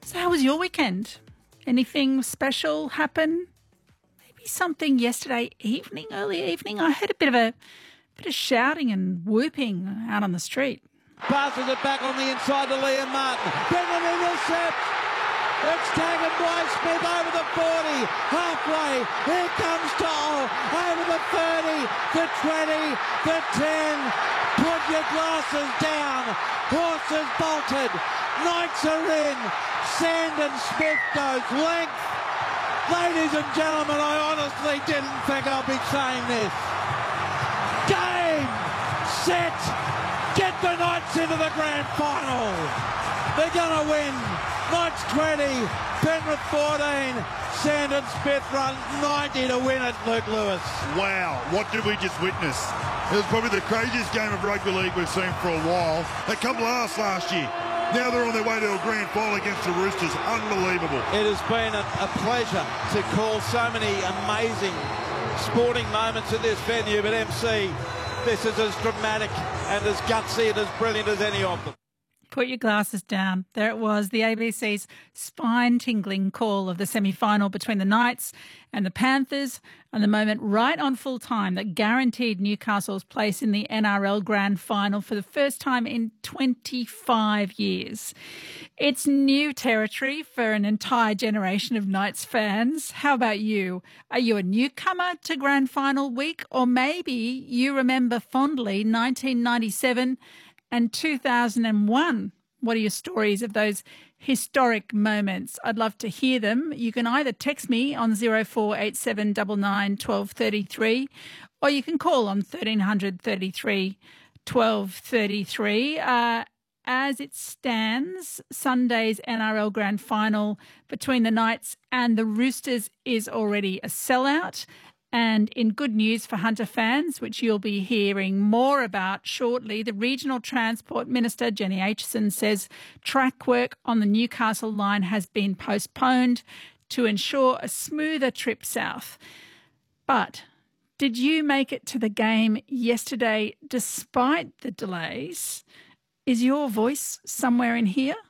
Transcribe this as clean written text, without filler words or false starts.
So how was your weekend? Anything special happen? Maybe something yesterday evening, early evening? I heard a bit of shouting and whooping out on the street. Passes it back on the inside to Liam Martin. Brennan intercepts. It's taken by Smith over the 40. Halfway. Here comes Toll. Over the 30. The 20. The 10. Put your glasses down. Horses bolted. Knights are in. Sandon Smith goes length. Ladies and gentlemen, I honestly didn't think I'd be saying this. Game, set, get the Knights into the grand final. They're going to win. Knights 20, Penrith 14, Sandon Smith runs 90 to win it, Luke Lewis. Wow, what did we just witness? It was probably the craziest game of rugby league we've seen for a while. They come last year. Now they're on their way to a grand final against the Roosters. Unbelievable. It has been a pleasure to call so many amazing sporting moments at this venue, but MC, this is as dramatic and as gutsy and as brilliant as any of them. Put your glasses down. There it was, the ABC's spine-tingling call of the semi-final between the Knights and the Panthers, and the moment right on full time that guaranteed Newcastle's place in the NRL Grand Final for the first time in 25 years. It's new territory for an entire generation of Knights fans. How about you? Are you a newcomer to Grand Final week? Or maybe you remember fondly 1997 and 2001. What are your stories of those historic moments? I'd love to hear them. You can either text me on 0487 99 1233 or you can call on 1300 33 1233. As it stands, Sunday's NRL Grand Final between the Knights and the Roosters is already a sellout. And in good news for Hunter fans, which you'll be hearing more about shortly, the Regional Transport Minister, Jenny Aitchison, says track work on the Newcastle line has been postponed to ensure a smoother trip south. But did you make it to the game yesterday despite the delays? Is your voice somewhere in here?